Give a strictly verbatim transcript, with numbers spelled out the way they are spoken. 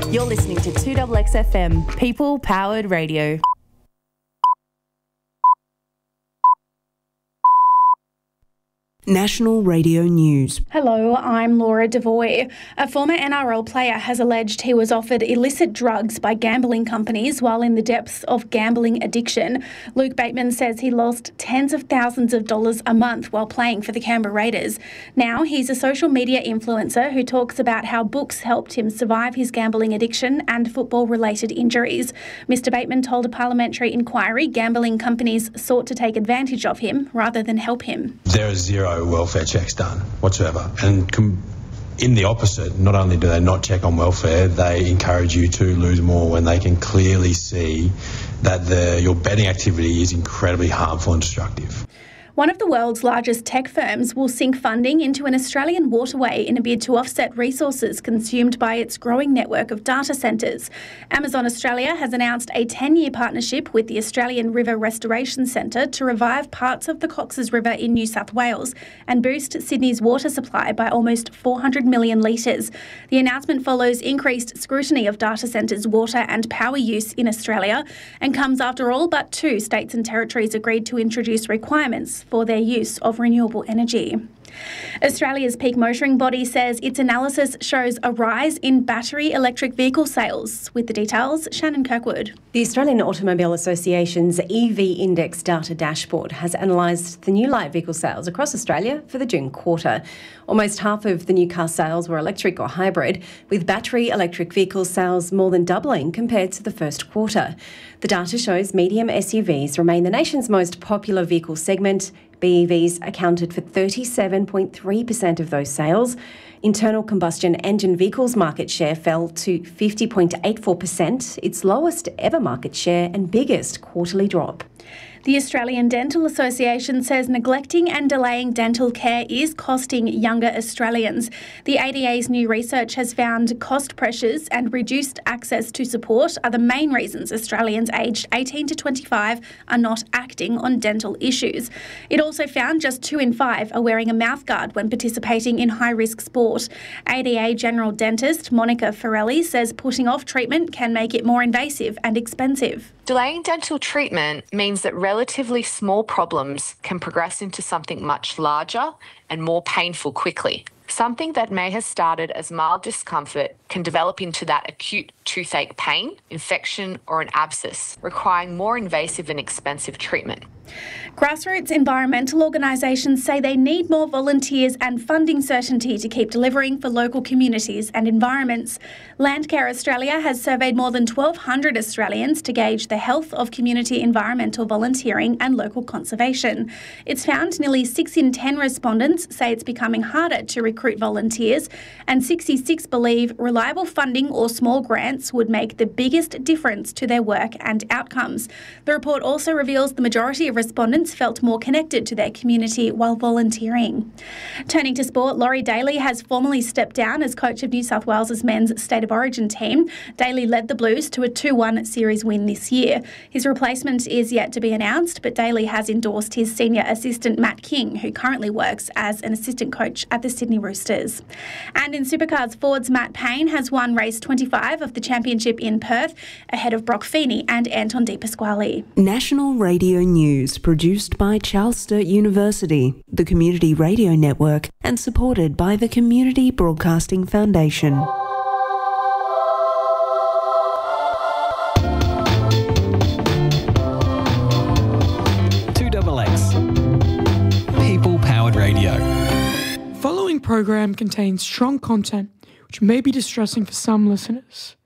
You're listening to two X X F M, People Powered Radio. National Radio News. Hello, I'm Laura Devoy. A former N R L player has alleged he was offered illicit drugs by gambling companies while in the depths of gambling addiction. Luke Bateman says he lost tens of thousands of dollars a month while playing for the Canberra Raiders. Now he's a social media influencer who talks about how books helped him survive his gambling addiction and football-related injuries. Mister Bateman told a parliamentary inquiry gambling companies sought to take advantage of him rather than help him. There are zero welfare checks done whatsoever, and com- in the opposite, not only do they not check on welfare, they encourage you to lose more when they can clearly see that the, your betting activity is incredibly harmful and destructive. One of the world's largest tech firms will sink funding into an Australian waterway in a bid to offset resources consumed by its growing network of data centres. Amazon Australia has announced a ten-year partnership with the Australian River Restoration Centre to revive parts of the Cox's River in New South Wales and boost Sydney's water supply by almost four hundred million litres. The announcement follows increased scrutiny of data centres' water and power use in Australia and comes after all but two states and territories agreed to introduce requirements for their use of renewable energy. Australia's peak motoring body says its analysis shows a rise in battery electric vehicle sales. With the details, Shannon Kirkwood. The Australian Automobile Association's E V Index data dashboard has analysed the new light vehicle sales across Australia for the June quarter. Almost half of the new car sales were electric or hybrid, with battery electric vehicle sales more than doubling compared to the first quarter. The data shows medium S U Vs remain the nation's most popular vehicle segment. B E Vs accounted for thirty-seven point three percent of those sales. Internal combustion engine vehicles market share fell to fifty point eight four percent, its lowest ever market share and biggest quarterly drop. The Australian Dental Association says neglecting and delaying dental care is costing younger Australians. The A D A's new research has found cost pressures and reduced access to support are the main reasons Australians aged eighteen to twenty-five are not acting on dental issues. It also found just two in five are wearing a mouthguard when participating in high-risk sport. A D A General Dentist Monica Ferrelli says putting off treatment can make it more invasive and expensive. Delaying dental treatment means that relatively small problems can progress into something much larger and more painful quickly. Something that may have started as mild discomfort can develop into that acute toothache pain, infection, or an abscess, requiring more invasive and expensive treatment. Grassroots environmental organisations say they need more volunteers and funding certainty to keep delivering for local communities and environments. Landcare Australia has surveyed more than twelve hundred Australians to gauge the health of community environmental volunteering and local conservation. It's found nearly six in ten respondents say it's becoming harder to recruit volunteers, and sixty-six believe reliable funding or small grants would make the biggest difference to their work and outcomes. The report also reveals the majority of respondents felt more connected to their community while volunteering. Turning to sport, Laurie Daly has formally stepped down as coach of New South Wales's men's State of Origin team. Daly led the Blues to a two one series win this year. His replacement is yet to be announced, but Daly has endorsed his senior assistant Matt King, who currently works as an assistant coach at the Sydney Roosters. And in Supercars, Ford's Matt Payne has won race twenty-five of the championship in Perth, ahead of Brock Feeney and Anton De Pasquale. National Radio News, produced by Charles Sturt University, the Community Radio Network, and supported by the Community Broadcasting Foundation. two X X, People Powered Radio. The following program contains strong content which may be distressing for some listeners.